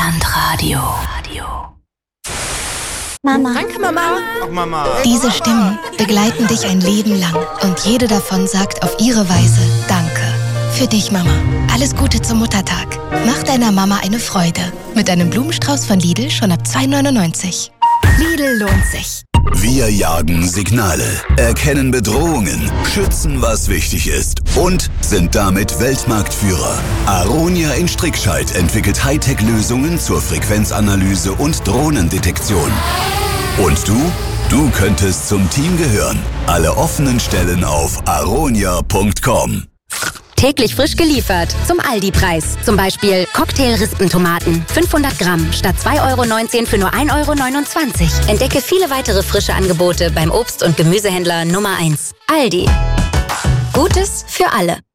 Deutschlandradio. Mama. Danke, Mama. Ach, Mama. Diese Stimmen begleiten dich ein Leben lang und jede davon sagt auf ihre Weise Danke. Für dich, Mama. Alles Gute zum Muttertag. Mach deiner Mama eine Freude. Mit einem Blumenstrauß von Lidl schon ab 2,99 €. Lidl lohnt sich. Wir jagen Signale, erkennen Bedrohungen, schützen, was wichtig ist und sind damit Weltmarktführer. Aronia in Strickscheid entwickelt Hightech-Lösungen zur Frequenzanalyse und Drohnendetektion. Und du? Du könntest zum Team gehören. Alle offenen Stellen auf aronia.com. Täglich frisch geliefert zum Aldi-Preis. Zum Beispiel Cocktail-Rispentomaten 500 Gramm statt 2,19 € für nur 1,29 €. Entdecke viele weitere frische Angebote beim Obst- und Gemüsehändler Nummer 1. Aldi. Gutes für alle.